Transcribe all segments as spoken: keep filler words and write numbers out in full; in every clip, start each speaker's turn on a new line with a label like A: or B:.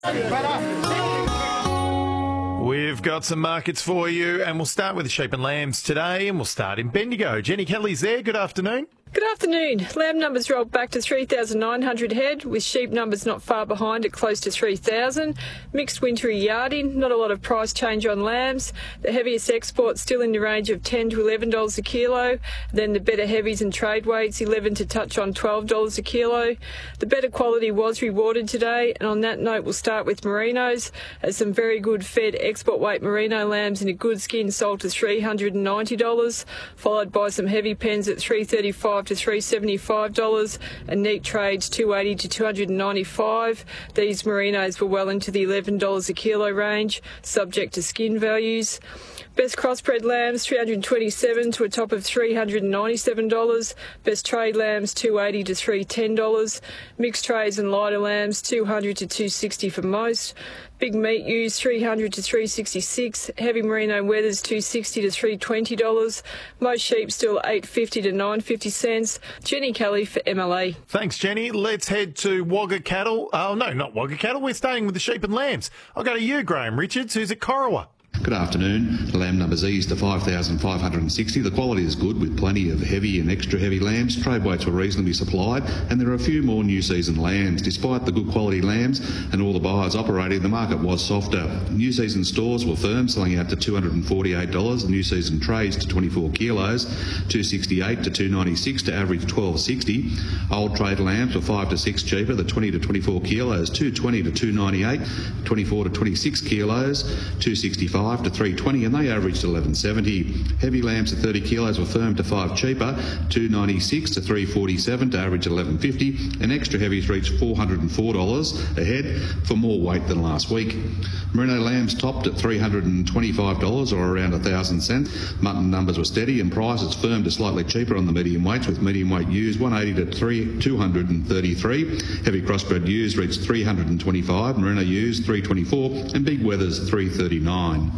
A: We've got some markets for you, and we'll start with the sheep and lambs today, and we'll start in Bendigo. Jenny Kelly's there. Good afternoon.
B: Good afternoon. Lamb numbers rolled back to three thousand nine hundred head, with sheep numbers not far behind at close to three thousand. Mixed wintry yarding, not a lot of price change on lambs. The heaviest exports still in the range of ten to eleven dollars a kilo. Then the better heavies and trade weights, eleven to touch on twelve dollars a kilo. The better quality was rewarded today, and on that note we'll start with merinos, as some very good fed export weight merino lambs in a good skin sold to three hundred ninety dollars, followed by some heavy pens at three thirty-five to three seventy-five dollars, and neat trades two eighty to two ninety-five. These merinos were well into the eleven dollars a kilo range, subject to skin values. Best crossbred lambs three hundred twenty-seven to a top of three hundred ninety-seven dollars. Best trade lambs two eighty to three ten dollars. Mixed trays and lighter lambs two hundred to two sixty for most. Big meat ewes three hundred to three sixty-six. Heavy merino wethers two sixty to three twenty dollars. Most sheep still eight fifty to nine fifty cents. Jenny Kelly for M L A.
A: Thanks, Jenny. Let's head to Wagga Cattle. Oh, no, not Wagga Cattle. We're staying with the sheep and lambs. I'll go to you, Graham Richards, who's at Corowa.
C: Good afternoon. The lamb numbers eased to five thousand five hundred sixty. The quality is good with plenty of heavy and extra heavy lambs. Trade weights were reasonably supplied, and there are a few more new season lambs. Despite the good quality lambs and all the buyers operating, the market was softer. New season stores were firm, selling out to two hundred forty-eight dollars. New season trays to twenty-four kilos, two sixty-eight to two ninety-six to average twelve sixty. Old trade lambs were five to six cheaper, the twenty to twenty-four kilos, two twenty to two ninety-eight, twenty-four to twenty-six kilos, two sixty-five to three twenty, and they averaged eleven seventy. Heavy lambs at thirty kilos were firm to five cheaper, two ninety-six to three forty-seven to average eleven fifty, and extra heavies reached four hundred four dollars a head for more weight than last week. Merino lambs topped at three hundred twenty-five dollars, or around one thousand cents. Mutton numbers were steady and prices firm to slightly cheaper on the medium weights, with medium weight ewes one eighty to two hundred thirty-three. Heavy crossbred ewes reached three hundred twenty-five, merino ewes three twenty-four, and big wethers three thirty-nine.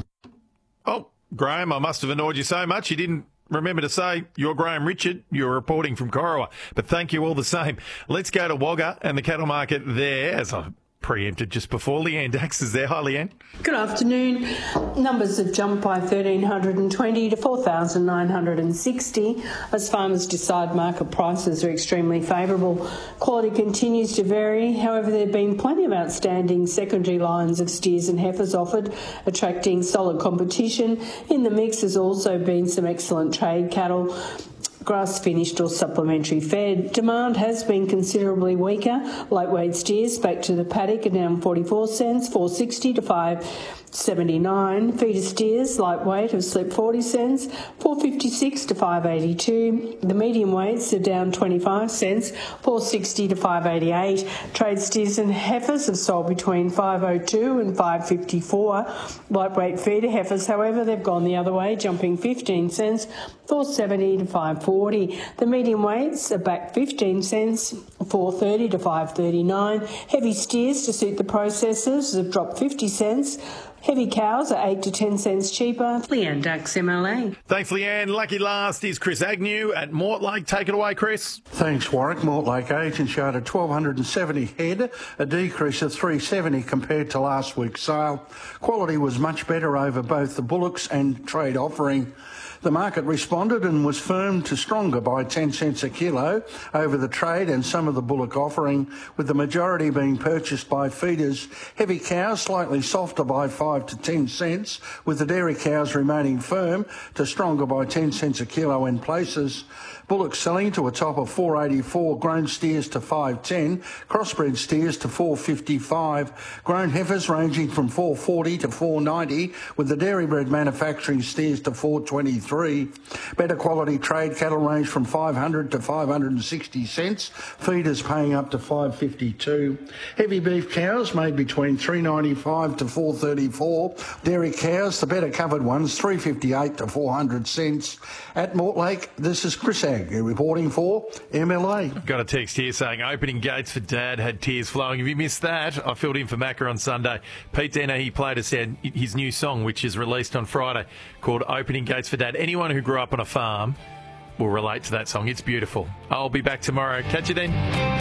A: Oh, Graham, I must have annoyed you so much you didn't remember to say you're Graham Richard. You're reporting from Corowa, but thank you all the same. Let's go to Wagga and the cattle market there, as I preempted just before. Leanne Dax is there. Hi, Leanne.
D: Good afternoon. Numbers have jumped by one thousand three hundred twenty to four thousand nine hundred sixty as farmers decide market prices are extremely favourable. Quality continues to vary. However, there have been plenty of outstanding secondary lines of steers and heifers offered, attracting solid competition. In the mix has also been some excellent trade cattle, grass finished or supplementary fed. Demand has been considerably weaker. Lightweight steers back to the paddock are down forty-four cents, four sixty to five seventy-nine. Feeder steers lightweight have slipped forty cents, four fifty-six to five eighty-two. The medium weights are down twenty-five cents, four sixty to five eighty-eight. Trade steers and heifers have sold between five oh two and five fifty-four. Lightweight feeder heifers, however, they've gone the other way, jumping fifteen cents, four seventy to five forty. The medium weights are back fifteen cents, four thirty to five thirty-nine. Heavy steers to suit the processors have dropped fifty cents. Heavy cows are eight to ten cents cheaper. Leanne Dax, M L A.
A: Thanks, Leanne. Lucky last is Chris Agnew at Mortlake. Take it away, Chris.
E: Thanks, Warwick. Mortlake agent showed a one thousand two hundred seventy head, a decrease of three seventy compared to last week's sale. Quality was much better over both the bullocks and trade offering. The market responded and was firm to stronger by ten cents a kilo over the trade and some of the bullock offering, with the majority being purchased by feeders. Heavy cows slightly softer by five to ten cents, with the dairy cows remaining firm to stronger by ten cents a kilo in places. Bullock selling to a top of four eighty-four, grown steers to five ten, crossbred steers to four fifty-five, grown heifers ranging from four forty to four ninety, with the dairy bred manufacturing steers to four twenty-three. Better quality trade cattle range from five hundred to five hundred sixty cents, feeders paying up to five fifty-two. Heavy beef cows made between three ninety-five to four thirty-four. Dairy cows, the better covered ones, three fifty-eight to four hundred cents. At Mortlake, this is Chris Ag reporting for M L A.
A: Got a text here saying opening gates for Dad had tears flowing. If you missed that, I filled in for Macca on Sunday. Pete Denner, he played us his new song, which is released on Friday, called Opening Gates for Dad. Anyone who grew up on a farm will relate to that song. It's beautiful. I'll be back tomorrow. Catch you then.